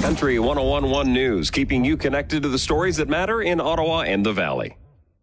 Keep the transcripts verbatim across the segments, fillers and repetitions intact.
Country one oh one point one News, keeping you connected to the stories that matter in Ottawa and the Valley.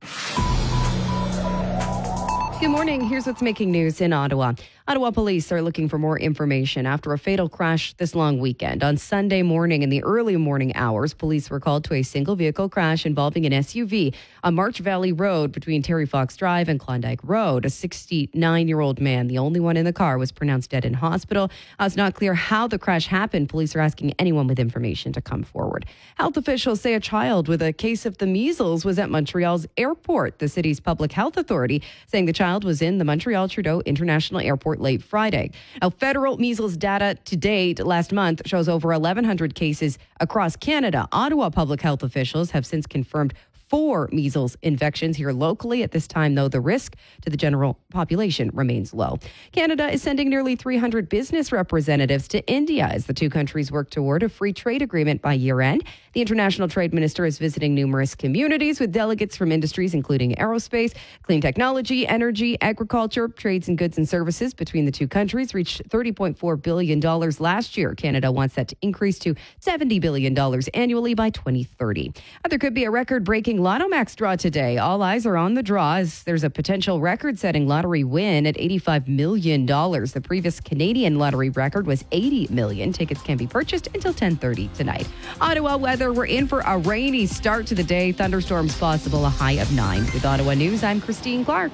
Good morning. Here's what's making news in Ottawa. Ottawa police are looking for more information after a fatal crash this long weekend. On Sunday morning in the early morning hours, police were called to a single vehicle crash involving an S U V on March Valley Road between Terry Fox Drive and Klondike Road. A sixty-nine-year-old man, the only one in the car, was pronounced dead in hospital. Uh, it's not clear how the crash happened. Police are asking anyone with information to come forward. Health officials say a child with a case of the measles was at Montreal's airport. The city's public health authority saying the child was in the Montreal Trudeau International Airport late Friday. Now, federal measles data to date last month shows over eleven hundred cases across Canada. Ottawa public health officials have since confirmed four measles infections here locally. At this time, though, the risk to the general population remains low. Canada is sending nearly three hundred business representatives to India as the two countries work toward a free trade agreement by year end. The international trade minister is visiting numerous communities with delegates from industries including aerospace, clean technology, energy, agriculture. Trades in goods and services between the two countries reached thirty point four billion dollars last year. Canada wants that to increase to seventy billion dollars annually by twenty thirty. There could be a record-breaking Lotto Max draw today. All eyes are on the draw as there's a potential record-setting lottery win at eighty-five million dollars. The previous Canadian lottery record was eighty million dollars. Tickets can be purchased until ten thirty tonight. Ottawa weather, we're in for a rainy start to the day. Thunderstorms possible, a high of nine. With Ottawa News, I'm Christine Clark.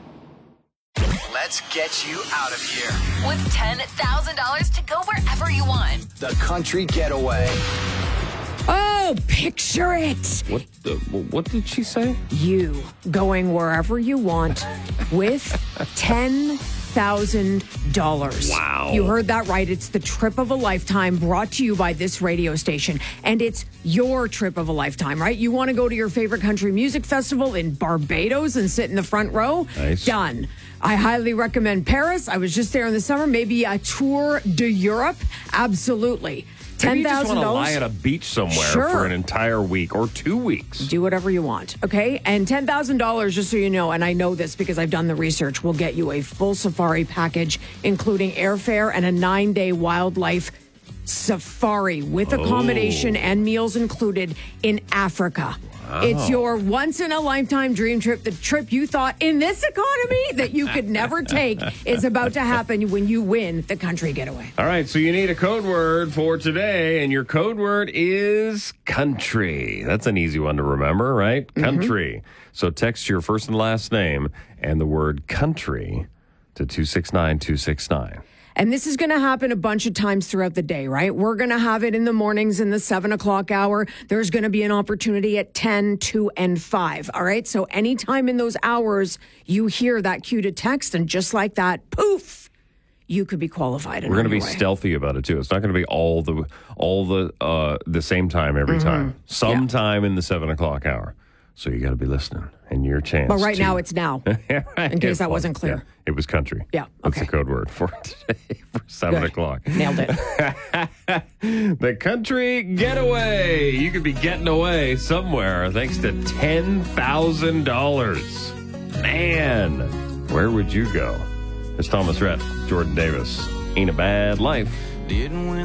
Let's get you out of here. With ten thousand dollars to go wherever you want. The Country Getaway. Oh, picture it. What the, what did she say? You going wherever you want with ten thousand dollars. Wow. You heard that right. It's the trip of a lifetime brought to you by this radio station. And it's your trip of a lifetime, right? You want to go to your favorite country music festival in Barbados and sit in the front row? Nice. Done. I highly recommend Paris. I was just there in the summer. Maybe a tour de Europe. Absolutely. Maybe ten you just thousand want to dollars. lie at a beach somewhere Sure. for an entire week or two weeks. Do whatever you want, okay? And ten thousand dollars, just so you know, and I know this because I've done the research, will get you a full safari package, including airfare and a nine-day wildlife safari with accommodation Oh. and meals included in Africa. It's your once-in-a-lifetime dream trip. The trip you thought in this economy that you could never take is about to happen when you win the Country Getaway. All right, so you need a code word for today, and your code word is country. That's an easy one to remember, right? Mm-hmm. Country. So text your first and last name and the word country to two six nine two six nine. And this is going to happen a bunch of times throughout the day, right? We're going to have it in the mornings in the seven o'clock hour. There's going to be an opportunity at ten, two, and five. All right. So anytime in those hours you hear that cue to text, and just like that, poof, you could be qualified. We're going to be stealthy about it too. It's not going to be all the all the uh, the same time every Mm-hmm. time. Sometime yeah. in the seven o'clock hour. So you got to be listening, and your chance. But right to... now it's now. In case that wasn't clear. Yeah, it was country. Yeah, That's okay. the code word for today for seven Good. o'clock. Nailed it. The Country Getaway. You could be getting away somewhere thanks to ten thousand dollars. Man, where would you go? It's Thomas Rhett, Jordan Davis. Ain't a bad life. Didn't win.